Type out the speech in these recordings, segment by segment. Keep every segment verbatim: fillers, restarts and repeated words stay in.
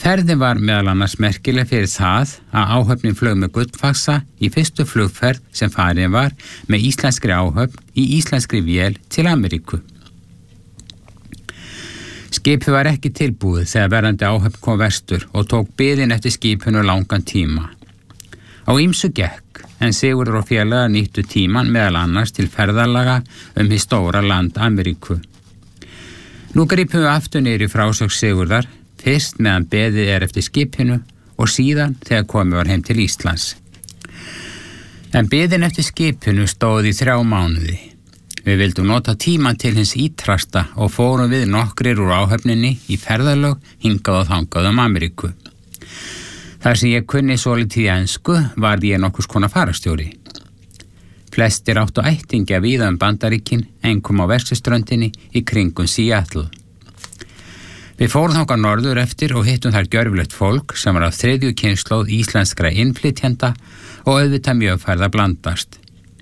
Ferðin var meðal annars merkileg fyrir það að áhöfnin flög með Gullfassa í fyrstu flugferð sem farin var með íslenskri áhöfn í íslenskri vél til Ameríku. Skipið var ekki tilbúið þegar verðandi áhöfn kom vestur og tók biðin eftir skipinu langan tíma. Á ýmsu gekk, en Sigurður og félagar nýttu tíman meðal annars til ferðalaga um hið stóra land Ameríku. Nú gripum við aftur niður í frásögn Sigurðar, fyrst meðan beðið er eftir skipinu og síðan þegar komið var heim til Íslands. En beðin eftir skipinu stóð í þrjá mánuði. Við vildum nota tíman til hins ítrasta og fórum við nokkrir úr áhöfninni í ferðalög hingað og þangað um Ameríku. Þar sem ég kunni svolítið ensku var ég nokkurs konar farastjóri. Flestir áttu ættingja víða um Bandaríkin, einkum á vesturströndinni í kringum Seattle. Við fórum þangað norður eftir og hittum þar gjörflegt fólk sem var af þriðju kynslóð íslenskra innflytjenda og auðvitað mjög færð að blandast.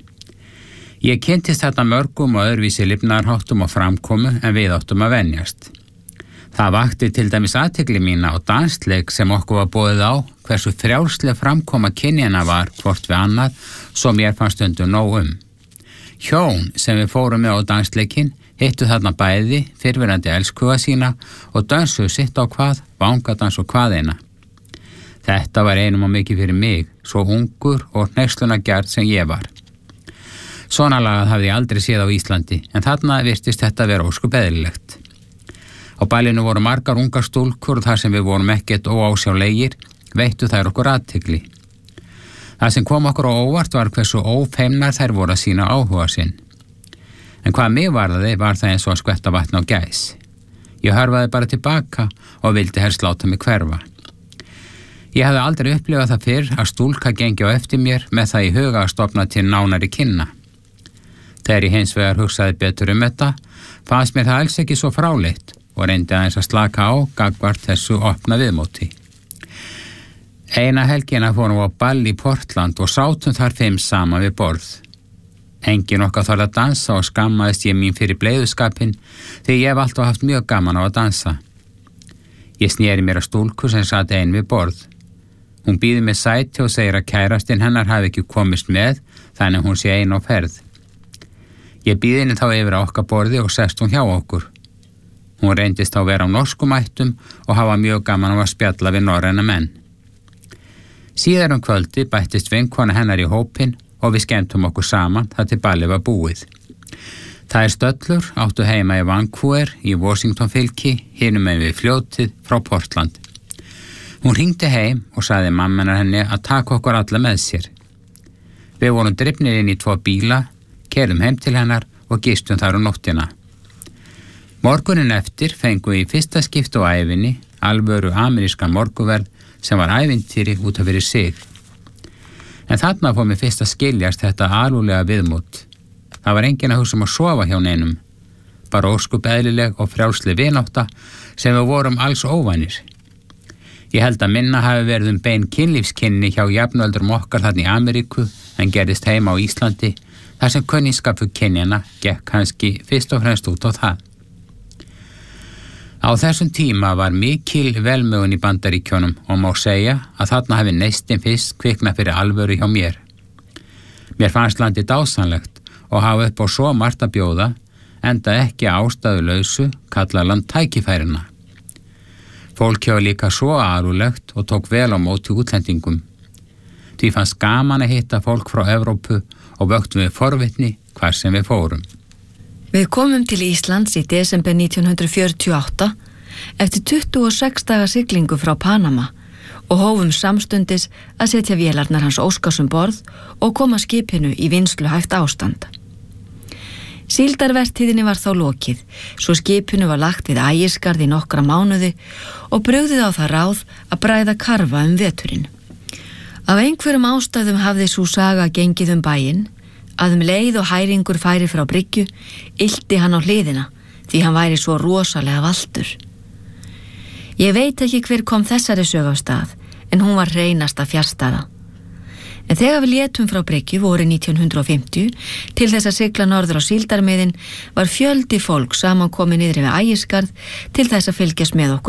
Ég kynntist þetta mörgum og öðruvísi lifnaðarháttum og framkomu en við áttum að venjast. Það vakti til dæmis athygli mína á dansleik sem okkur var boðið á hversu frjálsleg framkoma kynjana var hvort við annað svo mér fannst stundum nóg um. Hjón sem við fórum með á dansleikin hittu þarna bæði fyrrverandi elskuga sína og dansuðu sitt á hvað, vangadans og hvaðeina. Þetta var einum og mikið fyrir mig, svo ungur og hneykslunargjarn sem ég var. Svona lagað hafði ég aldrei séð á Íslandi, en þarna virtist þetta vera ósköp eðlilegt. Á bælinu voru margar ungar stúlkur og þar sem við vorum ekkert óásjálegir, veittu þær okkur athygli. Það sem kom okkur á óvart var hversu ófeimnar þær voru að sína áhuga sinn. En hvað mig varðaði var það eins og að skvetta vatn á gæs. Ég hörfaði bara tilbaka og vildi helst láta mig hverfa. Ég hafði aldrei upplifað það fyrr að stúlka gengi á eftir mér með það í huga að stofna til nánari kynna. Þegar ég hins vegar hugsaði betur um þetta, fannst mér það alls ekki svo fráleitt og reyndi aðeins að slaka á gagnvart þessu opna viðmóti. Eina helgina fórum við á ball í Portland og sátum þar fimm saman við borð. Engin okkar þorði að dansa og skammaðist ég mín fyrir bleiðuskapinn því ég hef alltaf haft mjög gaman á að dansa. Ég sneri mér að stúlku sem sat ein við borð. Hún býður mér sæti og segir að kærastinn hennar hafi ekki komist með þannig hún sé ein á ferð. Ég býði henni þá yfir á okkar borði og sest hún hjá okkur. Hún reyndist þá vera á norskum ættum og hafa mjög gaman á að spjalla við norræna menn. Síðar um kvöldi bættist vinkona hennar í hópinn og við skemmtum okkur saman þar til ballið var búið. Það er Stöllur áttu heima í Vancouver í Washington fylki, hinum megin við fljótið frá Portland. Hún hringdi heim og sagði mammenar henni að taka okkur alla með sér. Við vorum drifnir inn í tvo bíla, keyrðum heim til hennar og gistum þar um nóttina. Morgunin eftir fengum við í fyrsta skipti á ævinni alvöru amerískan morguverð sem var ævintýri út af fyrir sig. En þarna fór mér fyrst að skiljast þetta alúlega viðmót. Það var enginn að hugsa um að sofa hjá neinum, bara ósköp eðlileg og frjálsleg vinátta sem við vorum alls óvanir. Ég held að minna hafi verið um bein kynlífskynni hjá jafnöldrum okkar þarna í Ameríku en gerðist heima á Íslandi, þar sem kunningsskap fyrir kynjana gekk kannski fyrst og fremst út á það. Á þessum tíma var mikil velmegun í Bandaríkjunum og má segja að þarna hafi neistinn fyrst kviknað fyrir alvöru hjá mér. Mér fannst landið dásamlegt og hafa upp á svo margt að bjóða, enda ekki ástæðulausu kalla land tækifærina. Fólk hjá líka svo alúlegt og tók vel á móti útlendingum. Því fannst gaman að hitta fólk frá Evrópu og vöktum við forvitni hvar sem við fórum. Við komum til Íslands í desember nítján hundruð fjörutíu og átta eftir tuttugu og sex daga siglingu frá Panama og hófum samstundis að setja vélarnar hans Óskars um borð og koma skipinu í vinnsluhæft ástand. Síldarvertíðinni var þá lokið, svo skipinu var lagt við Ægisgarð í nokkra mánuði og brugðið á það ráð að bræða karfa um veturinn. Af einhverjum ástæðum hafði sú saga gengið um bæinn, að um leið og hæringur færi frá bryggju, ylti hann á hliðina, því hann væri svo rosalega valtur. Ég veit ekki hver kom þessari sögu af stað, en hún var hreinasta fjarstæða. En þegar við létum frá bryggju vorið nítján hundruð og fimmtíu til þess að sigla norður á síldarmiðin var fjöldi fólk samankomið niðri við Ægisgarð til þess að fylgjast með okkur